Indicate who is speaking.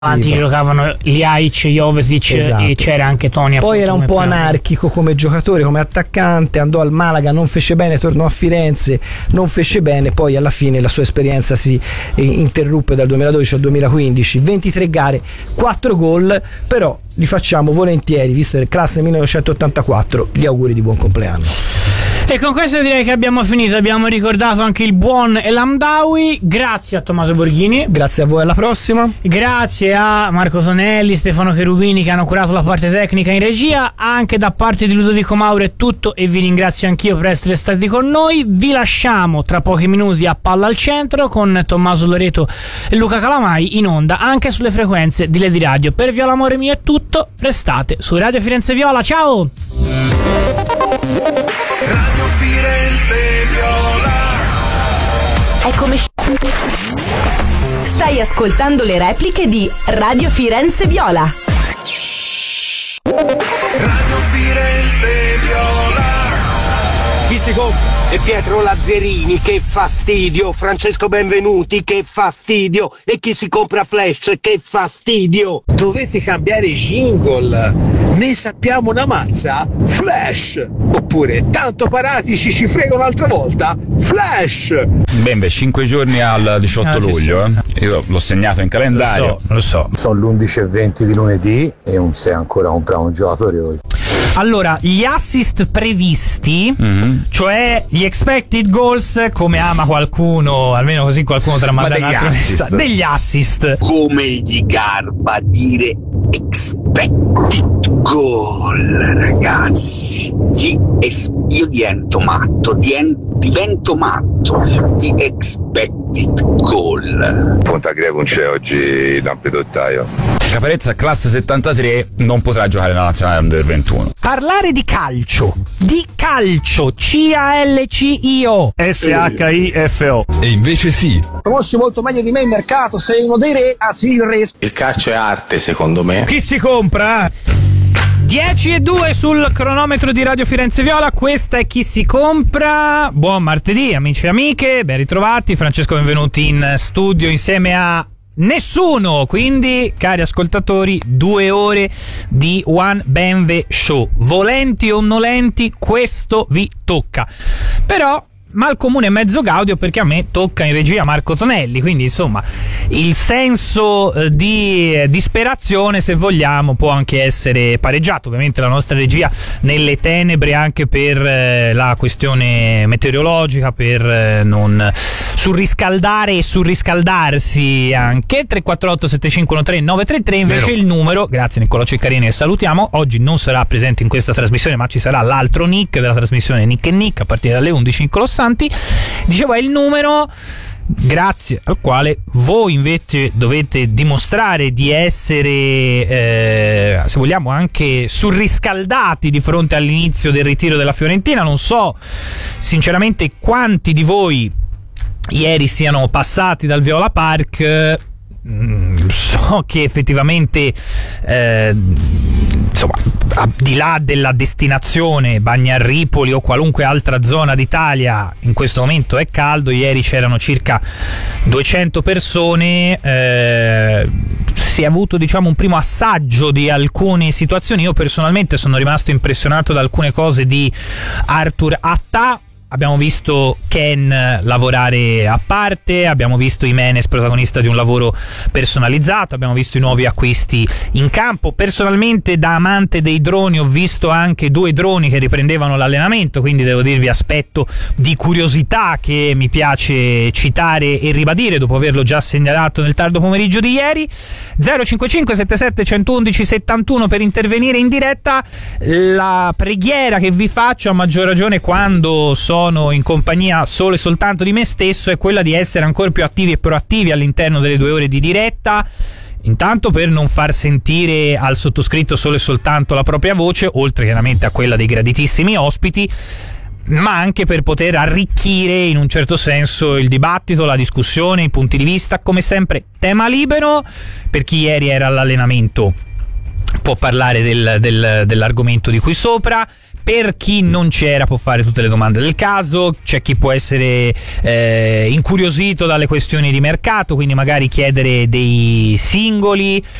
Speaker 1: Avanti giocavano Ljajic, Jovetic, esatto. E c'era anche Toni.
Speaker 2: Poi era un po' anarchico come giocatore, come attaccante, andò al Malaga, non fece bene, tornò a Firenze, non fece bene, poi alla fine la sua esperienza si interruppe dal 2012 al 2015, 23 gare, 4 gol, però li facciamo volentieri, visto che è classe 1984, gli auguri di buon compleanno.
Speaker 1: E con questo direi che abbiamo finito, abbiamo ricordato anche il buon El Hamdaoui. Grazie a Tommaso Borghini.
Speaker 2: Grazie a voi, alla prossima.
Speaker 1: Grazie a Marco Tonelli, Stefano Cherubini che hanno curato la parte tecnica in regia. Anche da parte di Ludovico Mauro è tutto e vi ringrazio anch'io per essere stati con noi. Vi lasciamo tra pochi minuti a Palla al Centro con Tommaso Loreto e Luca Calamai in onda anche sulle frequenze di Lady Radio. Per Viola Amore Mio è tutto, restate su Radio Firenze Viola, ciao!
Speaker 3: Radio Firenze Viola.
Speaker 4: Eccomi. Stai ascoltando le repliche di Radio Firenze Viola.
Speaker 3: Radio Firenze Viola.
Speaker 5: Fisico e Pietro Lazzarini, che fastidio. Francesco Benvenuti, che fastidio. E chi si compra Flash, che fastidio.
Speaker 6: Dovete cambiare i jingle, ne sappiamo una mazza. Flash. Oppure tanto paratici ci frega un'altra volta. Flash.
Speaker 7: Beh, 5 giorni al 18 luglio. Io l'ho segnato in calendario.
Speaker 8: Lo so. Sono l'11:20 di lunedì e non sei ancora comprato un giocatore oggi.
Speaker 9: Allora, gli assist previsti, cioè gli expected goals, come ama qualcuno, almeno così qualcuno tramanda un altro degli assist.
Speaker 6: Come gli garba dire expected goal, ragazzi. Io divento matto di expected goal.
Speaker 10: Ponta Greco non c'è oggi Lampedottaio.
Speaker 7: Caparezza classe 73 non potrà giocare nella nazionale under 21.
Speaker 9: Parlare di calcio, CALCIO, SHIFO.
Speaker 7: E invece sì.
Speaker 11: Conosci molto meglio di me il mercato, sei uno dei re, anzi il re.
Speaker 12: Il calcio è arte, secondo me.
Speaker 9: Chi si compra? 10:02 sul cronometro di Radio Firenze Viola, questa è Chi si compra. Buon martedì amici e amiche, ben ritrovati. Francesco Benvenuti in studio insieme a nessuno, quindi cari ascoltatori 2 ore di One Benve Show, volenti o nolenti questo vi tocca, però mal comune e mezzo gaudio, perché a me tocca in regia Marco Tonelli, quindi insomma il senso di disperazione, se vogliamo, può anche essere pareggiato. Ovviamente la nostra regia nelle tenebre anche per la questione meteorologica, per non surriscaldare e surriscaldarsi anche. 348 7513 933 invece vero. Il numero, grazie Niccolò Ceccarini e salutiamo, oggi non sarà presente in questa trasmissione ma ci sarà l'altro Nick della trasmissione Nick e Nick a partire dalle 11, Niccolò Santi, dicevo, è il numero grazie al quale voi invece dovete dimostrare di essere se vogliamo anche surriscaldati di fronte all'inizio del ritiro della Fiorentina. Non so sinceramente quanti di voi ieri siano passati dal Viola Park. So che effettivamente insomma, al di là della destinazione Bagnarripoli o qualunque altra zona d'Italia, in questo momento è caldo. Ieri c'erano circa 200 persone, si è avuto diciamo un primo assaggio di alcune situazioni. Io personalmente sono rimasto impressionato da alcune cose di Arthur Atta. Abbiamo visto Ken lavorare a parte, abbiamo visto Jimenez protagonista di un lavoro personalizzato, abbiamo visto i nuovi acquisti in campo. Personalmente, da amante dei droni, ho visto anche 2 droni che riprendevano l'allenamento, quindi devo dirvi aspetto di curiosità che mi piace citare e ribadire dopo averlo già segnalato nel tardo pomeriggio di ieri. 055 77 111 71 per intervenire in diretta. La preghiera che vi faccio, a maggior ragione quando sono in compagnia solo e soltanto di me stesso, è quella di essere ancora più attivi e proattivi all'interno delle 2 ore di diretta. Intanto per non far sentire al sottoscritto solo e soltanto la propria voce, oltre chiaramente a quella dei graditissimi ospiti, ma anche per poter arricchire in un certo senso il dibattito, la discussione, i punti di vista. Come sempre tema libero, per chi ieri era all'allenamento può parlare dell'argomento di qui sopra. Per chi non c'era può fare tutte le domande del caso, c'è chi può essere incuriosito dalle questioni di mercato, quindi magari chiedere dei singoli,